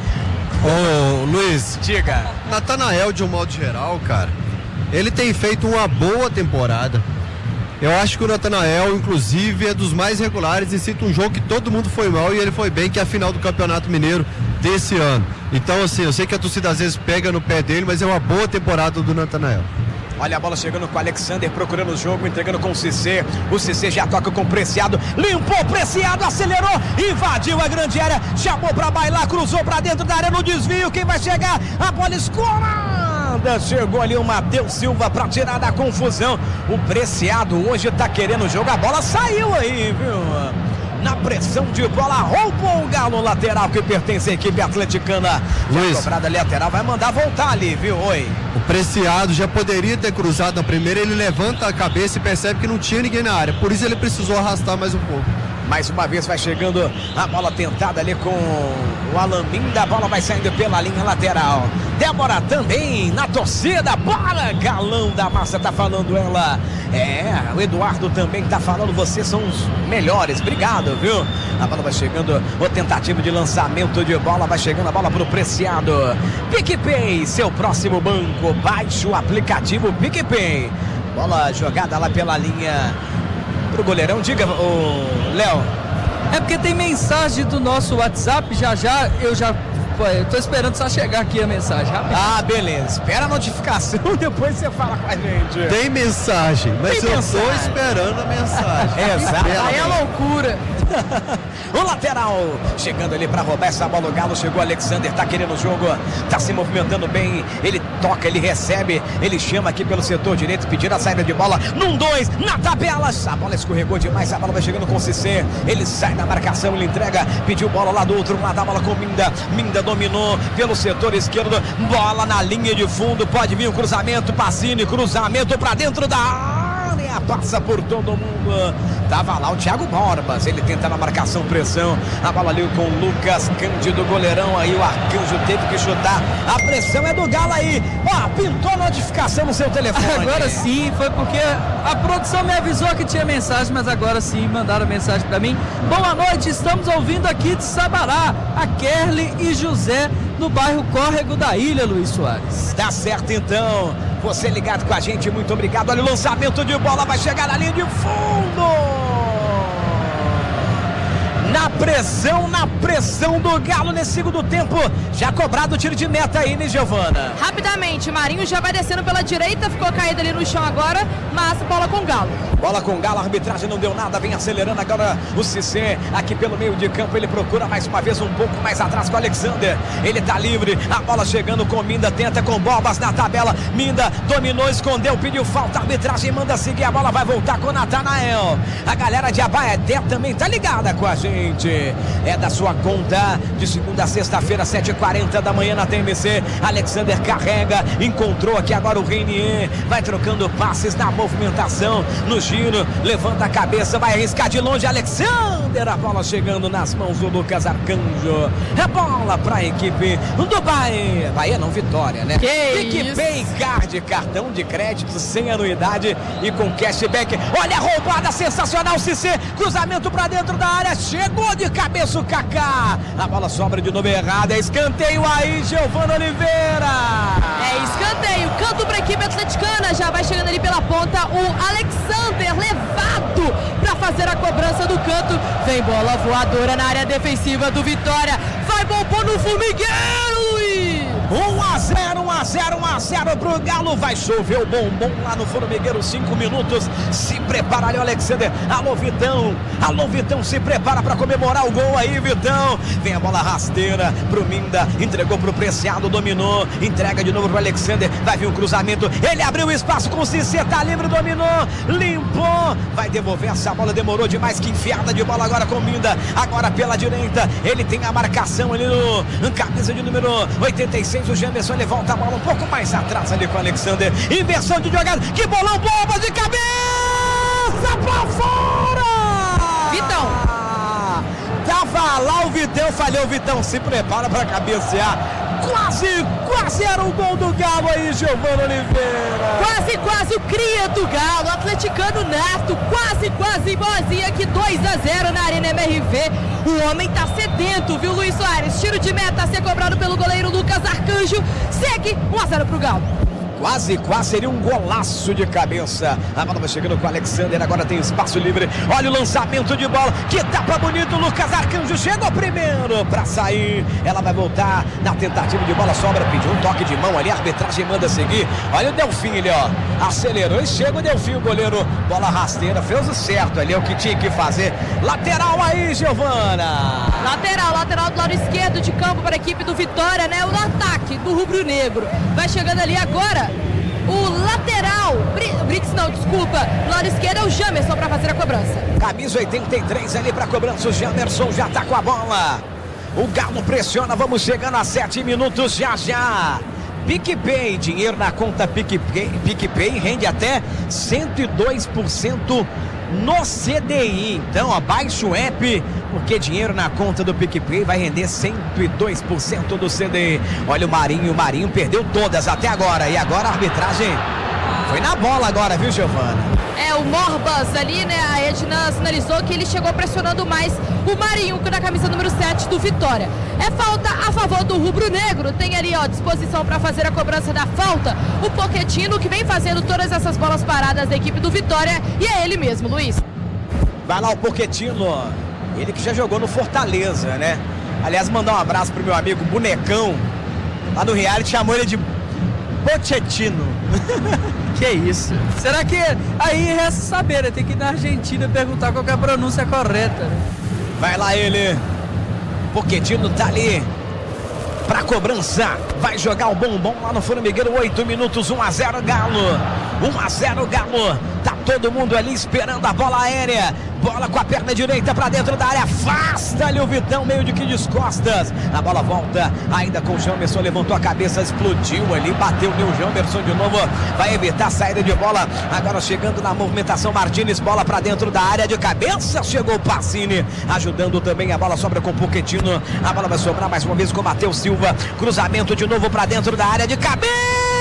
Ô, Luiz, diga. Natanael, de um modo geral, cara, ele tem feito uma boa temporada. Eu acho que o Natanael, inclusive, é dos mais regulares e cita um jogo que todo mundo foi mal e ele foi bem, que é a final do Campeonato Mineiro desse ano. Então, assim, eu sei que a torcida às vezes pega no pé dele, mas é uma boa temporada do Natanael. Olha a bola chegando com o Alexander, procurando o jogo, entregando com o Cissé. O Cissé já toca com o Preciado, limpou o Preciado, acelerou, invadiu a grande área, chamou pra bailar, cruzou pra dentro da área no desvio. Quem vai chegar? A bola escola! Chegou ali o Matheus Silva para tirar da confusão. O Preciado hoje tá querendo o jogo. A bola saiu aí, viu? Na pressão de bola, roubou o Galo lateral que pertence à equipe atleticana. Luiz, a cobrada lateral vai mandar voltar ali, viu? Oi. O Preciado já poderia ter cruzado na primeira. Ele levanta a cabeça e percebe que não tinha ninguém na área. Por isso ele precisou arrastar mais um pouco. Mais uma vez vai chegando a bola tentada ali com o Alaminda. A bola vai saindo pela linha lateral. Débora também na torcida. Bora, Galão da Massa, tá falando ela. É, o Eduardo também tá falando. Vocês são os melhores. Obrigado, viu? A bola vai chegando. O tentativo de lançamento de bola. Vai chegando a bola pro Preciado. PicPay, seu próximo banco. Baixe o aplicativo PicPay. Bola jogada lá pela linha pro goleirão. Diga, o Léo. É porque tem mensagem do nosso WhatsApp. Já já eu já eu tô esperando só chegar aqui a mensagem. Rápido. Ah, beleza. Espera a notificação, depois você fala com a gente. Tem mensagem, mas tem eu mensagem. tô esperando a mensagem. Exato. Aí é loucura. loucura. O lateral chegando ali pra roubar essa bola. O Galo chegou. Alexander tá querendo o jogo, tá se movimentando bem. Ele toca, ele recebe, ele chama aqui pelo setor direito, pedindo a saída de bola. Num dois, na tabela. A bola escorregou demais. A bola vai chegando com o Cissé. Ele sai da marcação, ele entrega. Pediu bola lá do outro lado. A bola com Minda. Minda dominou pelo setor esquerdo. Bola na linha de fundo. Pode vir o cruzamento. Pacini, cruzamento pra dentro da área. Passa por todo mundo. Tava lá o Thiago Borbas. Ele tenta na marcação, pressão. A bola ali com o Lucas Cândido, goleirão. Aí o Arcanjo teve que chutar. A pressão é do Galo aí. Ó, pintou a notificação no seu telefone. Agora sim, foi porque a produção me avisou que tinha mensagem, mas agora sim mandaram mensagem pra mim. Boa noite, estamos ouvindo aqui de Sabará, a Kerly e José, no bairro Córrego da Ilha, Luiz Soares. Tá certo então. Você ligado com a gente, muito obrigado. Olha o lançamento de bola, vai chegar na linha de fundo. Na pressão, na pressão do Galo nesse segundo tempo. Já cobrado o tiro de meta aí, né, Giovana? Rapidamente, Marinho já vai descendo pela direita, ficou caído ali no chão agora, mas bola com o Galo. Bola com o Galo, a arbitragem não deu nada, vem acelerando agora o Cissé aqui pelo meio de campo. Ele procura mais uma vez um pouco mais atrás com o Alexander. Ele tá livre, a bola chegando com Minda, tenta com Borbas na tabela. Minda dominou, escondeu, pediu falta, a arbitragem manda seguir, a bola vai voltar com o Natanael. A galera de Abaeté também tá ligada com a gente. É da sua conta de segunda a sexta-feira, sete e quarenta da manhã na T M C. Alexander carrega, encontrou aqui agora o Reinier, vai trocando passes na movimentação, no giro, levanta a cabeça, vai arriscar de longe. Alexander, a bola chegando nas mãos do Lucas Arcanjo. É bola para a equipe do Bahia. Bahia não, Vitória, né? PicPay Card, cartão de crédito sem anuidade e com cashback. Olha a roubada sensacional, Cissé, cruzamento para dentro da área, chegou de cabeça o Kaká. A bola sobra de novo errada, é escanteio aí, Giovana Oliveira. É escanteio, canto para a equipe atleticana, já vai chegando ali pela ponta o Alexander, levado para fazer a cobrança do canto. Vem bola voadora na área defensiva do Vitória, vai bombom no formigueiro, Luiz. um a zero, um a zero, um a zero pro Galo. Vai chover o bombom lá no formigueiro. cinco minutos. Se prepara ali o Alexander. Alô, Vitão. Alô, Vitão. Se prepara para comemorar o gol aí, Vitão. Vem a bola rasteira pro Minda. Entregou pro Preciado. Dominou. Entrega de novo pro Alexander. Vai vir um cruzamento. Ele abriu o espaço com o Cissé. Tá livre. Dominou. Limpou. Vai devolver essa bola. Demorou demais. Que enfiada de bola agora com o Minda. Agora pela direita. Ele tem a marcação ali no camisa de número oitenta e seis. O Jamerson, ele volta a bola um pouco mais atrás ali com o Alexander. Inversão de jogada. Que bolão, bomba de cabeça pra fora! Vitão. Tava lá o Vitão, falhou o Vitão. Se prepara pra cabecear. Quase, quase era o gol do Galo aí, Giovana Oliveira. Quase, quase o cria do Galo, atleticano nato. Quase, quase, boazinha aqui, dois a zero na Arena M R V. O homem tá sedento, viu, Luiz Soares? Tiro de meta a ser cobrado pelo goleiro Lucas Arcanjo. Segue um a zero pro Galo. Quase, quase seria um golaço de cabeça. A bola vai chegando com o Alexander, agora tem espaço livre. Olha o lançamento de bola, que tapa bonito. Lucas Arcanjo chegou primeiro para sair. Ela vai voltar na tentativa de bola, sobra, pediu um toque de mão ali, a arbitragem manda seguir. Olha o Delfim ali, ó, acelerou e chega o Delfim, o goleiro. Bola rasteira, fez o certo ali, é o que tinha que fazer. Lateral aí, Giovana. Lateral, lateral do lado esquerdo de campo para a equipe do Vitória, né? O ataque do rubro-negro. Vai chegando ali agora o lateral, Brix não, desculpa, do lado esquerdo é o Jamerson para fazer a cobrança. Camisa oitenta e três ali para cobrança, o Jamerson já tá com a bola. O Galo pressiona, vamos chegando a sete minutos já já. PicPay, dinheiro na conta PicPay, PicPay rende até cento e dois por cento no C D I. Então, ó, baixa o app, porque dinheiro na conta do PicPay vai render cento e dois por cento do C D I. Olha o Marinho, o Marinho perdeu todas até agora. E agora a arbitragem foi na bola agora, viu, Giovana? É, o Morbas ali, né, a Edna sinalizou que ele chegou pressionando mais o Marinho na camisa número sete do Vitória. É falta a favor do rubro-negro, tem ali, ó, disposição para fazer a cobrança da falta o Pochettino, que vem fazendo todas essas bolas paradas da equipe do Vitória, e é ele mesmo, Luiz. Vai lá o Pochettino, ele que já jogou no Fortaleza, né? Aliás, mandar um abraço pro meu amigo Bonecão, lá do reality, chamou ele de Pochettino. Que isso? Será que aí resta saber, né? Tem que ir na Argentina perguntar qual que é a pronúncia correta, né? Vai lá ele. Pochettino tá ali pra cobrança. Vai jogar o bombom lá no Formigueiro. oito minutos, um a zero Galo. um a zero Galo. Tá todo mundo ali esperando a bola aérea. Bola com a perna direita pra dentro da área. Afasta ali o Vitão, meio de que descostas. A bola volta ainda com o Jamerson. Levantou a cabeça, explodiu ali. Bateu o Jamerson de novo. Vai evitar a saída de bola. Agora chegando na movimentação. Martínez, bola pra dentro da área de cabeça. Chegou o Pacini, ajudando também. A bola sobra com o Pochettino. A bola vai sobrar mais uma vez com o Matheus Silva. Cruzamento de novo pra dentro da área de cabeça.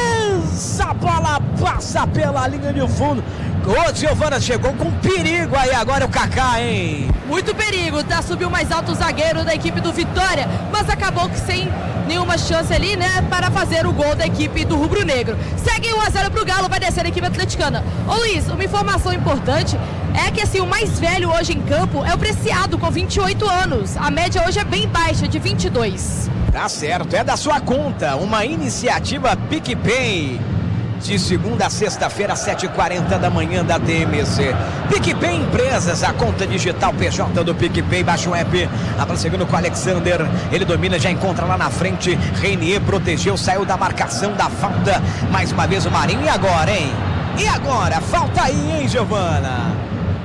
A bola passa pela linha de fundo. Ô, Giovana, chegou com perigo aí agora o Kaká, hein? Muito perigo, tá? Subiu mais alto o zagueiro da equipe do Vitória, mas acabou que sem nenhuma chance ali, né, para fazer o gol da equipe do Rubro Negro. Segue um a zero pro Galo, vai descer a equipe atleticana. Ô Luiz, uma informação importante é que assim, o mais velho hoje em campo é o Preciado, com vinte e oito anos. A média hoje é bem baixa, de vinte e dois. Tá certo, é da sua conta, uma iniciativa PicPay. De segunda a sexta-feira, sete e quarenta da manhã da T M C. PicPay Empresas, a conta digital P J do PicPay. Baixa o app. A bola seguindo com o Alexander. Ele domina, já encontra lá na frente. Reinier protegeu, saiu da marcação da falta. Mais uma vez o Marinho. E agora, hein? E agora? Falta aí, hein, Giovana?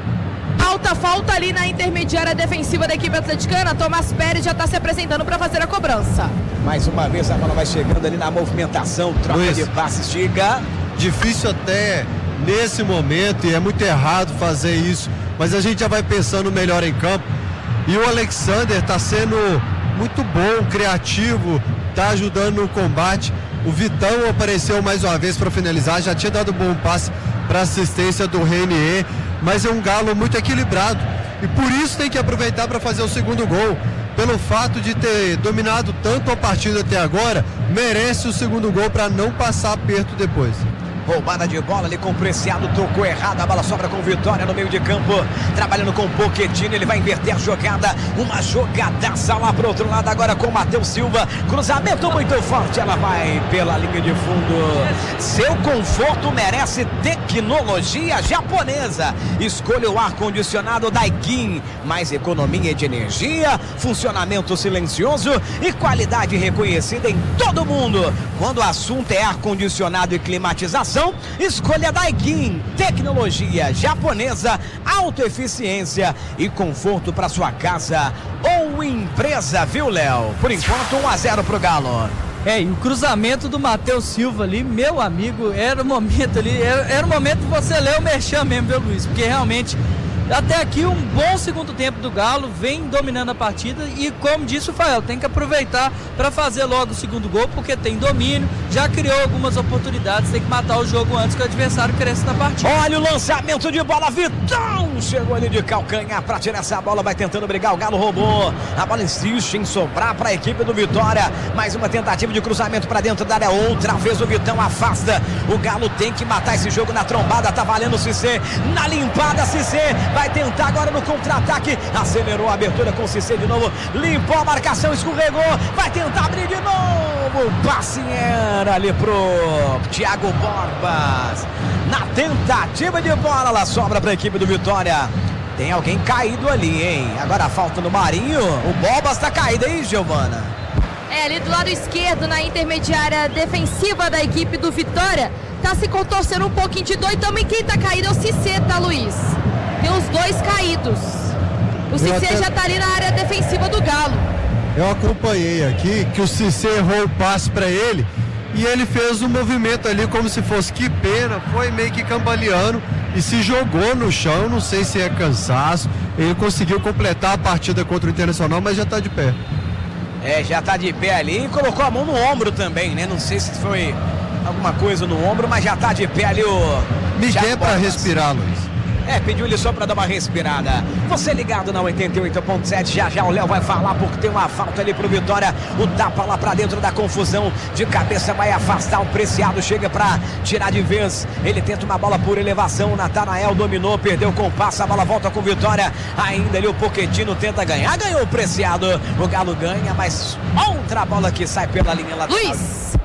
Alta falta ali na intermediária defensiva da equipe atleticana. Tomás Pérez já está se apresentando para fazer a cobrança. Mais uma vez a bola vai chegando ali na movimentação. Troca Luiz, de passes, chega. Difícil até nesse momento, e é muito errado fazer isso, mas a gente já vai pensando melhor em campo. E o Alexander está sendo muito bom, criativo, está ajudando no combate. O Vitão apareceu mais uma vez para finalizar, já tinha dado bom passe para assistência do Reinier, mas é um Galo muito equilibrado e por isso tem que aproveitar para fazer o segundo gol. Pelo fato de ter dominado tanto a partida até agora, merece o segundo gol para não passar aperto depois. Roubada de bola ali com o Preciado, tocou errado, a bola sobra com Vitória no meio de campo, trabalhando com o Pochettino, ele vai inverter a jogada, uma jogadaça lá pro outro lado agora com o Matheus Silva, cruzamento muito forte, ela vai pela linha de fundo. Seu conforto merece tecnologia japonesa. Escolha o ar-condicionado Daikin, mais economia de energia, funcionamento silencioso e qualidade reconhecida em todo mundo. Quando o assunto é ar-condicionado e climatização, escolha Daikin, tecnologia japonesa, autoeficiência e conforto para sua casa ou empresa, viu, Léo? Por enquanto, um a zero pro Galo. É, e o cruzamento do Matheus Silva ali, meu amigo, era o momento ali, era, era o momento de você ler o merchan mesmo, viu, Luiz? Porque realmente, até aqui um bom segundo tempo do Galo, vem dominando a partida e, como disse o Fael, tem que aproveitar para fazer logo o segundo gol, porque tem domínio, já criou algumas oportunidades, tem que matar o jogo antes que o adversário cresça na partida. Olha o lançamento de bola, Vitão chegou ali de calcanhar para tirar essa bola, vai tentando brigar, o Galo roubou, a bola insiste em sobrar para a equipe do Vitória, mais uma tentativa de cruzamento para dentro da área, outra vez o Vitão afasta, o Galo tem que matar esse jogo na trombada, tá valendo o Cissé, na limpada Cissé, vai tentar agora no contra-ataque, acelerou a abertura com o Cissé de novo, limpou a marcação, escorregou, vai tentar abrir de novo, passinheira ali pro Thiago Borbas, na tentativa de bola, ela sobra para a equipe do Vitória. Tem alguém caído ali, hein? Agora a falta no Marinho, o Borbas tá caído aí, Giovana. É, ali do lado esquerdo, na intermediária defensiva da equipe do Vitória, tá se contorcendo um pouquinho de dor, e também quem tá caído é o Cissé, tá, Luiz? Tem os dois caídos. O Cissé até... já tá ali na área defensiva do Galo. Eu acompanhei aqui que o Cissé errou o passe para ele e ele fez um movimento ali como se fosse, que pena, foi meio que cambaleando e se jogou no chão, não sei se é cansaço, ele conseguiu completar a partida contra o Internacional, mas já tá de pé. É, já tá de pé ali e colocou a mão no ombro também, né? Não sei se foi alguma coisa no ombro, mas já tá de pé ali o... Miguel para respirar, Luiz. É, pediu ele só pra dar uma respirada. Você ligado na oitenta e oito ponto sete, já já o Léo vai falar porque tem uma falta ali pro Vitória. O tapa lá pra dentro da confusão. De cabeça vai afastar o Preciado, chega pra tirar de vez. Ele tenta uma bola por elevação. O Natanael dominou, perdeu o compasso. A bola volta com Vitória. Ainda ali o Pochettino tenta ganhar. Ganhou o Preciado. O Galo ganha, mas outra bola que sai pela linha lateral. Luiz,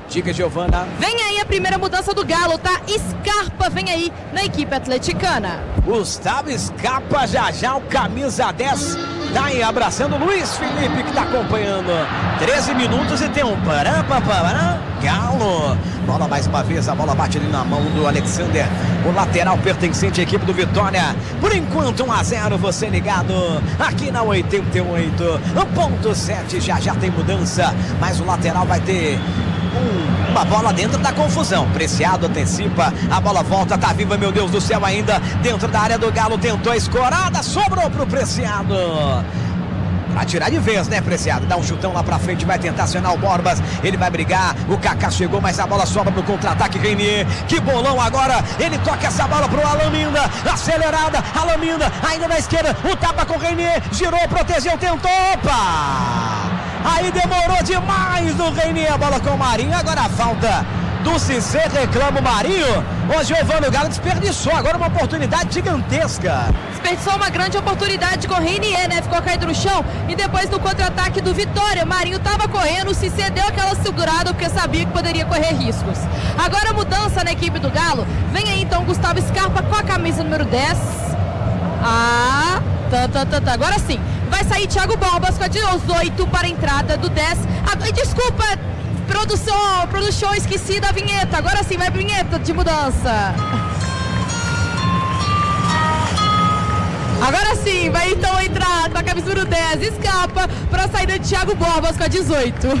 Diga, Giovana. Vem aí a primeira mudança do Galo, tá? Scarpa vem aí na equipe atleticana. Gustavo Scarpa, já já o camisa dez, tá aí abraçando o Luiz Felipe, que tá acompanhando. treze minutos e tem um pará, pará, Galo. Bola mais uma vez, a bola bate ali na mão do Alexander, o lateral pertencente à equipe do Vitória. Por enquanto, um a zero, você ligado aqui na oitenta e oito ponto sete. Já já tem mudança, mas o lateral vai ter um, uma bola dentro da confusão. Preciado antecipa, a bola volta, tá viva, meu Deus do céu, ainda dentro da área do Galo, tentou a escorada, sobrou pro Preciado. Pra tirar de vez, né, Preciado? Dá um chutão lá pra frente, vai tentar acionar o Borbas. Ele vai brigar, o Kaká chegou, mas a bola sobra pro contra-ataque. Renier, que bolão agora. Ele toca essa bola pro Alaminda, acelerada, Alaminda, ainda na esquerda, o tapa com o Renier, girou, protegeu, tentou, opa! Aí demorou demais do Renier, a bola com o Marinho, agora a falta do Cissé, reclama o Marinho. O Giovani, o Galo desperdiçou agora uma oportunidade gigantesca. Desperdiçou uma grande oportunidade com o Renier, né? Ficou caído no chão e depois do contra-ataque do Vitória, o Marinho tava correndo, o Cissé deu aquela segurada porque sabia que poderia correr riscos. Agora mudança na equipe do Galo. Vem aí então Gustavo Scarpa com a camisa número dez. Ah, tá, tá, tá, tá. Agora sim, vai sair Thiago Borbas com a dezoito para a entrada do dez. Ah, desculpa, produção, produção, esqueci da vinheta. Agora sim, vai vinheta de mudança. Agora sim, vai então entrar com a camisa número dez, Scarpa, para a saída de Thiago Borbas com a dezoito.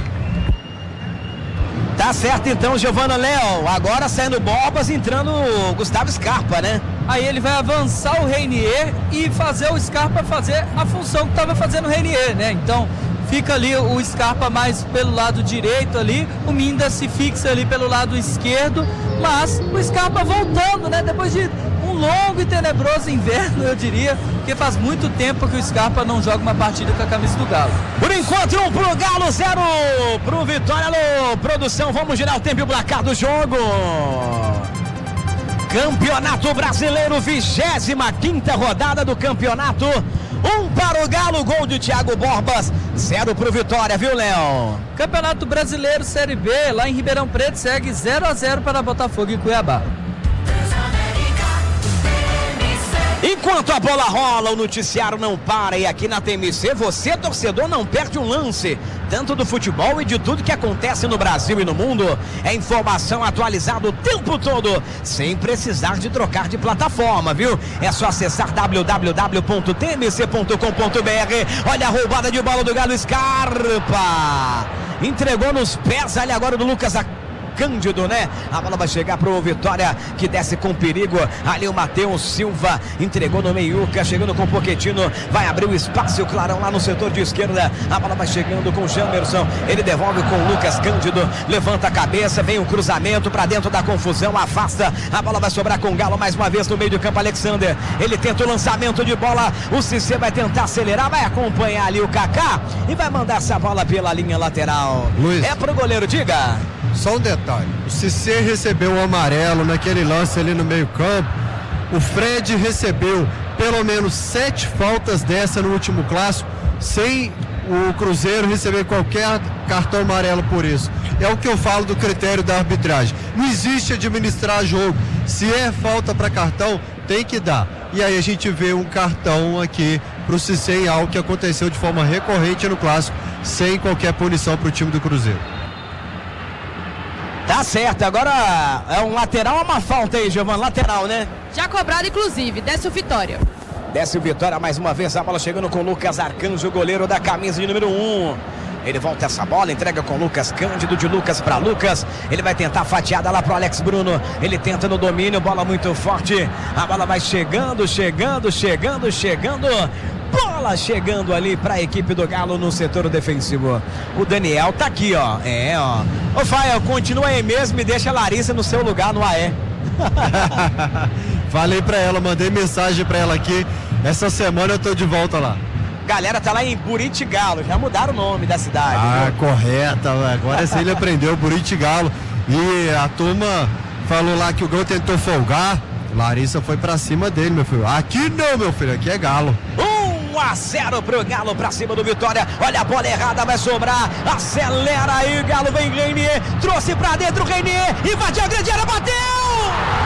Tá certo então, Giovana Léo. Agora saindo Borbas, entrando o Gustavo Scarpa, né? Aí ele vai avançar o Renier e fazer o Scarpa fazer a função que estava fazendo o Renier, né? Então fica ali o Scarpa mais pelo lado direito ali, o Minda se fixa ali pelo lado esquerdo, mas o Scarpa voltando, né? Depois de um longo e tenebroso inverno, eu diria, porque faz muito tempo que o Scarpa não joga uma partida com a camisa do Galo. Por enquanto, um pro Galo, zero pro Vitória. Alô, produção, vamos girar o tempo e o placar do jogo. Campeonato Brasileiro, vigésima quinta rodada do campeonato. Um para o Galo, gol de Thiago Borbas, zero pro Vitória, viu, Léo? Campeonato Brasileiro Série B, lá em Ribeirão Preto, segue zero a zero para Botafogo e Cuiabá. Enquanto a bola rola, o noticiário não para. E aqui na T M C, você, torcedor, não perde um lance, tanto do futebol e de tudo que acontece no Brasil e no mundo. É informação atualizada o tempo todo, sem precisar de trocar de plataforma, viu? É só acessar w w w ponto t m c ponto com ponto b r. Olha a roubada de bola do Galo, Scarpa entregou nos pés ali agora do Lucas Cândido, né? A bola vai chegar pro Vitória, que desce com perigo. Ali o Matheus Silva entregou no meiuca, chegando com o Pochettino, vai abrir o espaço, o Clarão lá no setor de esquerda. A bola vai chegando com o Jamerson, ele devolve com o Lucas Cândido, levanta a cabeça, vem o cruzamento para dentro da confusão, afasta. A bola vai sobrar com o Galo mais uma vez no meio do campo. Alexander, ele tenta o lançamento de bola, o Cissé vai tentar acelerar, vai acompanhar ali o Kaká e vai mandar essa bola pela linha lateral. Luiz, é pro goleiro, diga. Só um detalhe, o Cissé recebeu o amarelo naquele lance ali no meio campo. O Fred recebeu pelo menos sete faltas dessa no último clássico, sem o Cruzeiro receber qualquer cartão amarelo por isso. É o que eu falo do critério da arbitragem. Não existe administrar jogo. Se é falta para cartão, tem que dar. E aí a gente vê um cartão aqui pro Cissé em algo que aconteceu de forma recorrente no clássico, sem qualquer punição pro time do Cruzeiro. Tá certo, agora é um lateral ou uma falta aí, Giovana? Lateral, né? Já cobrado, inclusive, desce o Vitória. Desce o Vitória mais uma vez, a bola chegando com o Lucas Arcanjo, goleiro da camisa de número um. Ele volta essa bola, entrega com o Lucas Cândido, de Lucas para Lucas. Ele vai tentar a fatiada lá pro Alex Bruno. Ele tenta no domínio, bola muito forte. A bola vai chegando, chegando, chegando, chegando. Bola chegando ali para a equipe do Galo no setor defensivo. O Daniel tá aqui, ó. É, ó. Ô, Fael, continua aí mesmo e deixa a Larissa no seu lugar no A E. Falei pra ela, mandei mensagem pra ela aqui. Essa semana eu tô de volta lá. Galera tá lá em Buritigalo, já mudaram o nome da cidade. Ah, viu? Correta, agora sim ele aprendeu Buritigalo. E a turma falou lá que o Galo tentou folgar. Larissa foi pra cima dele, meu filho. Aqui não, meu filho, aqui é Galo. um um a zero pro Galo pra cima do Vitória. Olha a bola errada, vai sobrar. Acelera aí, Galo vem Reinier. Trouxe pra dentro, Reinier. Invadiu a grande área, bateu!